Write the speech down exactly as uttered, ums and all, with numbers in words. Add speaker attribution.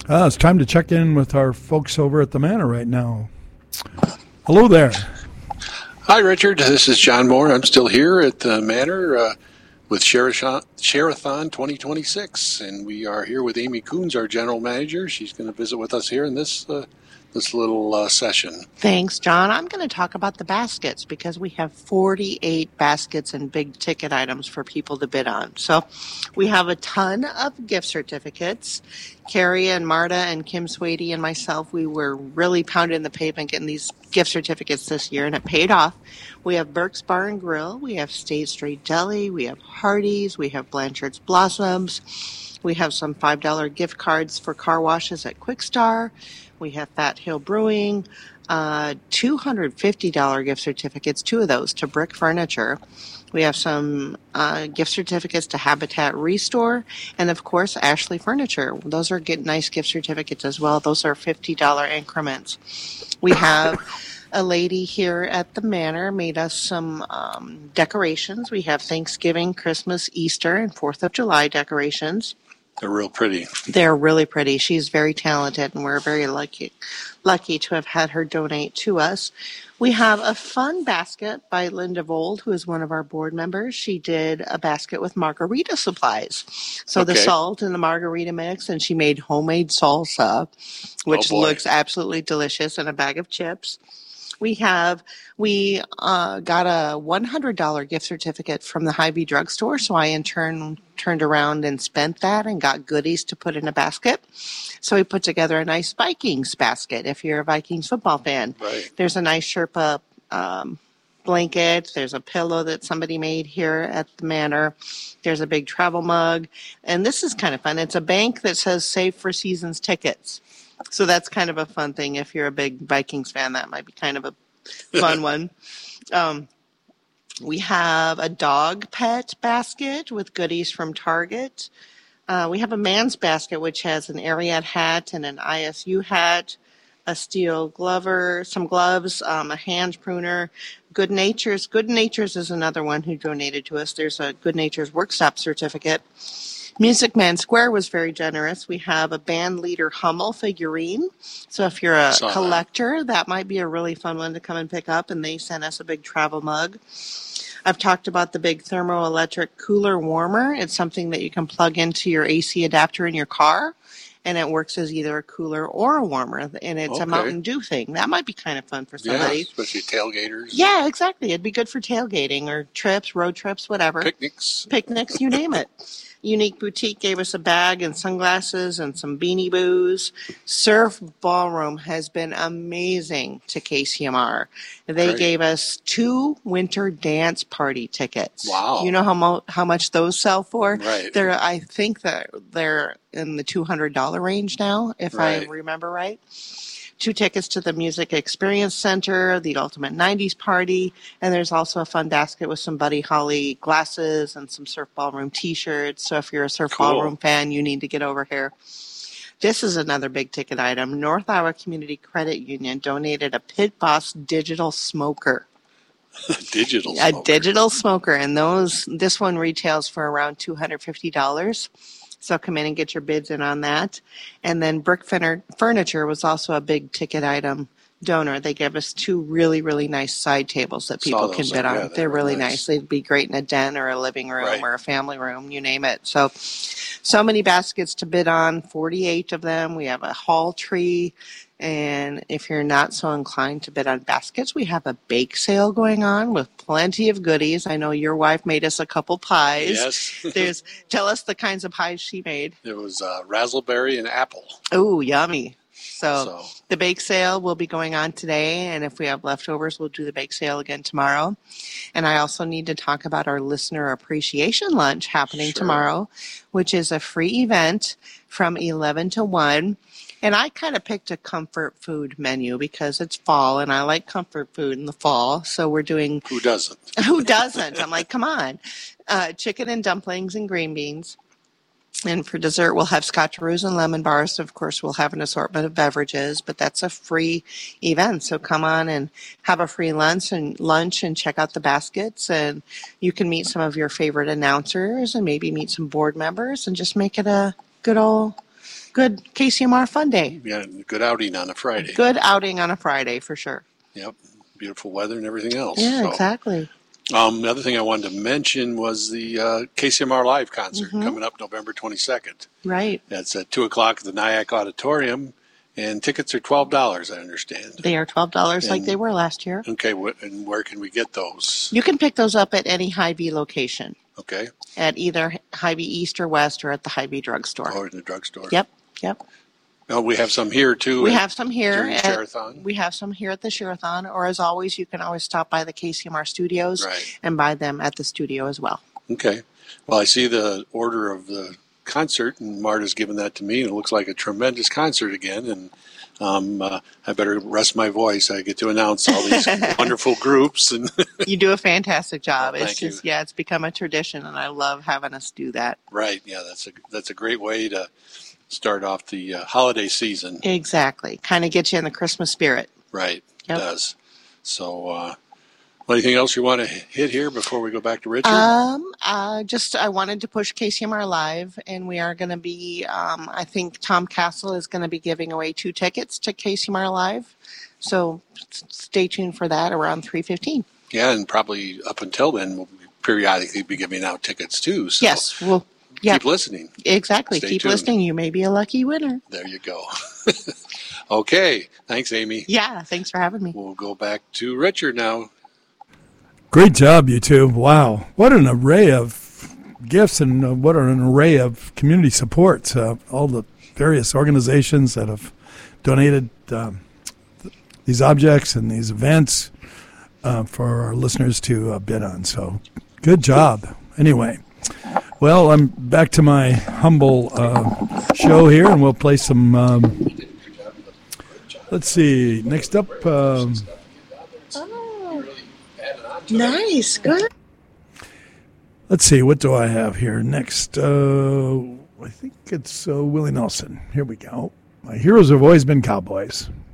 Speaker 1: Uh, it's time to check in with our folks over at the Manor right now. Hello there.
Speaker 2: Hi, Richard. This is John Moore. I'm still here at the Manor uh, with Share-a-thon twenty twenty-six, and we are here with Amy Coons, our general manager. She's going to visit with us here in this uh, this little uh, session.
Speaker 3: Thanks, John. I'm going to talk about the baskets because we have forty-eight baskets and big ticket items for people to bid on. So we have a ton of gift certificates. Carrie and Marta and Kim Swady and myself, we were really pounding the pavement getting these gift certificates this year, and it paid off. We have Burke's Bar and Grill. We have State Street Deli. We have Hardee's. We have Blanchard's Blossoms. We have some five dollar gift cards for car washes at Quick Star. We have Fat Hill Brewing, uh, two hundred fifty dollars gift certificates, two of those to Brick Furniture. We have some uh, gift certificates to Habitat Restore, and of course, Ashley Furniture. Those are get nice gift certificates as well. Those are fifty dollars increments. We have a lady here at the Manor made us some um, decorations. We have Thanksgiving, Christmas, Easter, and fourth of July decorations.
Speaker 2: They're real pretty.
Speaker 3: They're really pretty. She's very talented, and we're very lucky lucky to have had her donate to us. We have a fun basket by Linda Vold, who is one of our board members. She did a basket with margarita supplies. So okay. The salt and the margarita mix, and she made homemade salsa, which
Speaker 2: oh
Speaker 3: looks absolutely delicious, and a bag of chips. We have, we uh, got a one hundred dollars gift certificate from the Hy-Vee drugstore, so I in turn turned around and spent that and got goodies to put in a basket. So we put together a nice Vikings basket if you're a Vikings football fan.
Speaker 2: Right.
Speaker 3: There's a nice Sherpa um, blanket. There's a pillow that somebody made here at the Manor. There's a big travel mug. And this is kind of fun. It's a bank that says Save for Seasons tickets. So that's kind of a fun thing. If you're a big Vikings fan, that might be kind of a fun one. Um, we have a dog pet basket with goodies from Target. Uh, we have a man's basket, which has an Ariat hat and an I S U hat, a steel glover, some gloves, um, a hand pruner. Good Nature's. Good Nature's is another one who donated to us. There's a Good Nature's workshop certificate. Music Man Square was very generous. We have a band leader Hummel figurine. So if you're a
Speaker 2: Saw
Speaker 3: collector, that. that might be a really fun one to come and pick up. And they sent us a big travel mug. I've talked about the big thermoelectric cooler warmer. It's something that you can plug into your A C adapter in your car, and it works as either a cooler or a warmer. And it's
Speaker 2: okay.
Speaker 3: a Mountain Dew thing. That might be kind of fun for somebody.
Speaker 2: Yeah, especially tailgaters.
Speaker 3: Yeah, exactly. It'd be good for tailgating or trips, road trips, whatever.
Speaker 2: Picnics.
Speaker 3: Picnics, you name it. Unique Boutique gave us a bag and sunglasses and some Beanie Boos. Surf Ballroom has been amazing to K C M R. They
Speaker 2: Great.
Speaker 3: gave us two winter dance party tickets.
Speaker 2: Wow.
Speaker 3: You know how mo- how much those sell for?
Speaker 2: Right.
Speaker 3: They're I think that they're in the two hundred dollars range now, if
Speaker 2: right.
Speaker 3: I remember right. Two tickets to the Music Experience Center, the Ultimate nineties Party, and there's also a fun basket with some Buddy Holly glasses and some Surf Ballroom t-shirts. So if you're a Surf
Speaker 2: Cool.
Speaker 3: Ballroom fan, you need to get over here. This is another big ticket item. North Iowa Community Credit Union donated a Pit Boss digital smoker.
Speaker 2: digital
Speaker 3: A
Speaker 2: smoker.
Speaker 3: digital smoker, and those this one retails for around two hundred fifty dollars. So come in and get your bids in on that. And then Brick Furniture was also a big ticket item donor. They gave us two really, really nice side tables that people
Speaker 2: Saw
Speaker 3: can
Speaker 2: those.
Speaker 3: bid
Speaker 2: Yeah,
Speaker 3: on.
Speaker 2: they
Speaker 3: They're
Speaker 2: were
Speaker 3: really
Speaker 2: nice.
Speaker 3: nice. They'd be great in a den or a living room
Speaker 2: Right.
Speaker 3: or a family room, you name it. So, so many baskets to bid on, forty-eight of them. We have a hall tree. And if you're not so inclined to bid on baskets, we have a bake sale going on with plenty of goodies. I know your wife made us a couple pies.
Speaker 2: Yes.
Speaker 3: There's tell us the kinds of pies she made.
Speaker 2: It was uh, raspberry and apple.
Speaker 3: Oh, yummy. So,
Speaker 2: So
Speaker 3: the bake sale will be going on today, and if we have leftovers, we'll do the bake sale again tomorrow. And I also need to talk about our listener appreciation lunch happening
Speaker 2: Sure.
Speaker 3: tomorrow, which is a free event from eleven to one. And I kind of picked a comfort food menu because it's fall, and I like comfort food in the fall. So we're doing...
Speaker 2: Who doesn't?
Speaker 3: Who doesn't? I'm like, come on. Uh, chicken and dumplings and green beans. And for dessert, we'll have scotcheroos and lemon bars. Of course, we'll have an assortment of beverages, but that's a free event. So come on and have a free lunch and lunch and check out the baskets. And you can meet some of your favorite announcers and maybe meet some board members and just make it a good old good K C M R fun day.
Speaker 2: Yeah, good outing on a Friday.
Speaker 3: Good outing on a Friday for sure.
Speaker 2: Yep, beautiful weather and everything else.
Speaker 3: Yeah,
Speaker 2: so.
Speaker 3: exactly.
Speaker 2: Um, the other thing I wanted to mention was the uh, K C M R Live concert
Speaker 3: Mm-hmm.
Speaker 2: coming up November twenty-second.
Speaker 3: Right.
Speaker 2: That's at two o'clock at the Nyack Auditorium, and tickets are twelve dollars, I understand.
Speaker 3: They are twelve dollars like
Speaker 2: And-
Speaker 3: they were last year.
Speaker 2: Okay, wh- and where can we get those?
Speaker 3: You can pick those up at any Hy-Vee location,
Speaker 2: Okay,
Speaker 3: at either Hy-Vee East or West or at the Hy-Vee drugstore.
Speaker 2: or in the drugstore.
Speaker 3: Yep, yep.
Speaker 2: Oh, we have some here, too.
Speaker 3: We
Speaker 2: at-
Speaker 3: have some here.
Speaker 2: during
Speaker 3: At,
Speaker 2: Sherathon.
Speaker 3: we have some here at the Sherathon, or as always, you can always stop by the K C M R studios
Speaker 2: Right.
Speaker 3: and buy them at the studio as well.
Speaker 2: Okay. Well, I see the order of the concert, and Marta's given that to me, and it looks like a tremendous concert again. And um, uh, I better rest my voice. I get to announce all these wonderful groups. And
Speaker 3: You do a fantastic job.
Speaker 2: Well,
Speaker 3: it's
Speaker 2: thank
Speaker 3: just
Speaker 2: you.
Speaker 3: yeah, it's become a tradition, and I love having us do that.
Speaker 2: right, yeah, that's a that's a great way to start off the uh, holiday season.
Speaker 3: Exactly, kind of gets you in the Christmas spirit.
Speaker 2: Right,
Speaker 3: Yep.
Speaker 2: it does. So, uh, anything else you want to hit here before we go back to Richard?
Speaker 3: Um, uh, just I wanted to push K C M R Live, and we are going to be. Um, I think Tom Castle is going to be giving away two tickets to K C M R Live, so s- stay tuned for that around three fifteen.
Speaker 2: yeah, and probably up until then, we'll periodically be giving out tickets too. So
Speaker 3: Yes, well, yeah,
Speaker 2: keep listening.
Speaker 3: exactly.
Speaker 2: Stay
Speaker 3: Keep
Speaker 2: tuned.
Speaker 3: listening. You may be a lucky winner.
Speaker 2: There you go. Okay, thanks, Amy.
Speaker 3: Yeah, thanks for having me.
Speaker 2: We'll go back to Richard now.
Speaker 1: Great job, you two. Wow. What an array of gifts and uh, what an array of community supports. Uh, all the various organizations that have donated um, th- these objects and these events uh, for our listeners to uh, bid on. So good job. Anyway, well, I'm back to my humble uh, show here, and we'll play some. Um, let's see. Next up. Um,
Speaker 3: Nice, good.
Speaker 1: Let's see, what do I have here next? Uh, I think it's uh, Willie Nelson. Here we go. My heroes have always been cowboys.